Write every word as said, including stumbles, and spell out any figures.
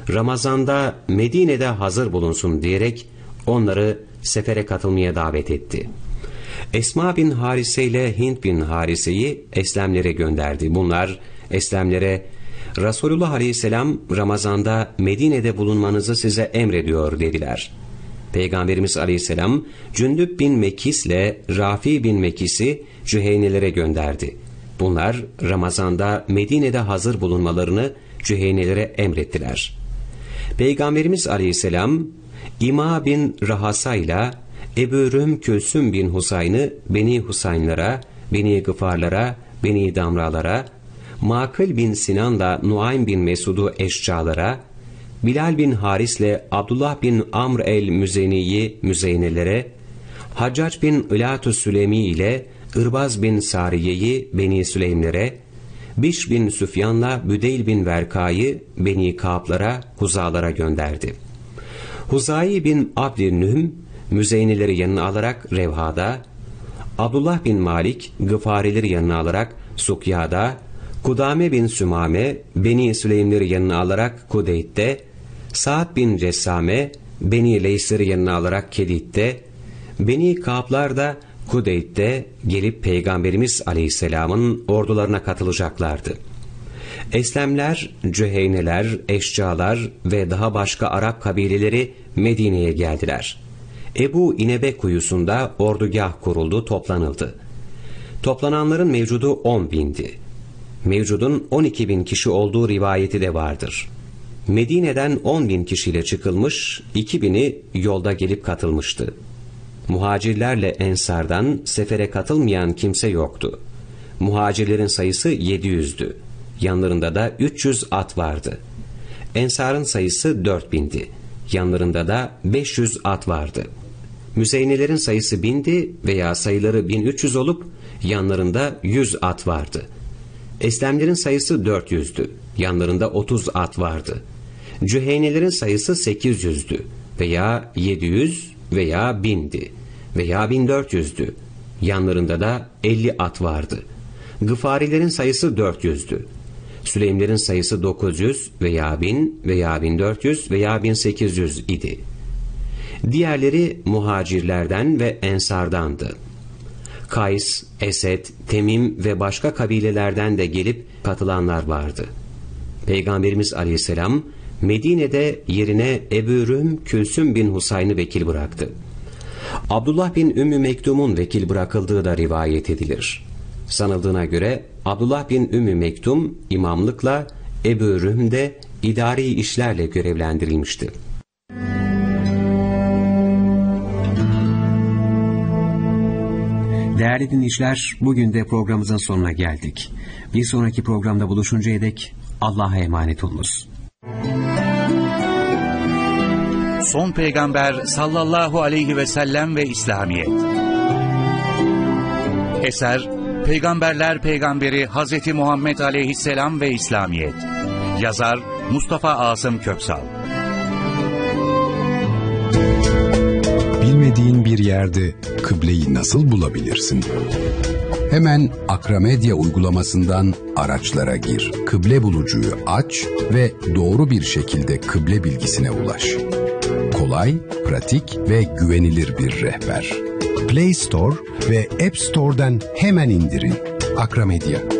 Ramazan'da Medine'de hazır bulunsun diyerek onları sefere katılmaya davet etti. Esma bin Harise ile Hint bin Harise'yi Eslemlere gönderdi. Bunlar Eslemlere Resulullah Aleyhisselam Ramazan'da Medine'de bulunmanızı size emrediyor dediler. Peygamberimiz Aleyhisselam Cündüb bin Mekis ile Rafi bin Mekis'i Cüheynelere gönderdi. Bunlar Ramazan'da Medine'de hazır bulunmalarını Cüheynelere emrettiler. Peygamberimiz Aleyhisselam İma bin Rahasa ile Ebu Rüm Külsüm bin Husayn'ı Beni Husaynlara, Beni Gıfarlara, Beni Damralara, Makıl bin Sinan'la Nuaym bin Mesud'u Eşcalara, Bilal bin Haris'le Abdullah bin Amr el-Müzeni'yi Müzeynelere, Haccac bin İlatü Sülemi ile İrbaz bin Sariye'yi Beni Süleymlere, Biş bin Süfyan'la Büdeyl bin Verka'yı Beni Kâb'lara, Huzalara gönderdi. Huzayi bin Abdülnühm, Müzeynileri yanına alarak Revha'da, Abdullah bin Malik, Gıfarileri yanına alarak Sukya'da, Kudame bin Sümame, Beni Süleymleri yanına alarak Kudeyt'te, Sa'd bin Cessame, Beni Leysleri yanına alarak Kedid'de, Beni Kâb'lar da Kudeyt'te gelip Peygamberimiz Aleyhisselam'ın ordularına katılacaklardı. Eslemler, Cüheyneler, Eşcalar ve daha başka Arap kabileleri Medine'ye geldiler. Ebu İnebe kuyusunda ordugah kuruldu, toplanıldı. Toplananların mevcudu on bindi. Mevcudun on iki bin kişi olduğu rivayeti de vardır. Medine'den on bin kişiyle çıkılmış, iki bini yolda gelip katılmıştı. Muhacirlerle Ensardan sefere katılmayan kimse yoktu. Muhacirlerin sayısı yedi yüzdü. Yanlarında da üç yüz at vardı. Ensar'ın sayısı dört bindi. Yanlarında da beş yüz at vardı. Müzeynelerin sayısı bindi veya sayıları bin üç yüz olup yanlarında yüz at vardı. Eslemlerin sayısı dört yüzdü. Yanlarında otuz at vardı. Cüheynelerin sayısı sekiz yüzdü veya yedi yüz veya bindi veya bin dört yüzdü. Yanlarında da elli at vardı. Gıfarilerin sayısı dört yüzdü. Süleymlerin sayısı dokuz yüz veya bin veya bin dört yüz veya bin sekiz yüz idi. Diğerleri muhacirlerden ve ensardandı. Kays, Esed, Temim ve başka kabilelerden de gelip katılanlar vardı. Peygamberimiz Aleyhisselam Medine'de yerine Ebu Rüm Külsüm bin Husayn'ı vekil bıraktı. Abdullah bin Ümmü Mektum'un vekil bırakıldığı da rivayet edilir. Sanıldığına göre Abdullah bin Ümmü Mektum imamlıkla, Ebu Rüm de idari işlerle görevlendirilmişti. Değerli dinleyiciler, bugün de programımızın sonuna geldik. Bir sonraki programda buluşuncaya dek Allah'a emanet olunuz. Son Peygamber sallallahu aleyhi ve sellem ve İslamiyet. Eser Peygamberler Peygamberi Hazreti Muhammed Aleyhisselam ve İslamiyet. Yazar Mustafa Asım Köksal. Bilmediğin bir yerde kıbleyi nasıl bulabilirsin? Hemen Akramedia uygulamasından araçlara gir. Kıble bulucuyu aç ve doğru bir şekilde kıble bilgisine ulaş. Kolay, pratik ve güvenilir bir rehber. Play Store ve App Store'dan hemen indirin. Akramedia.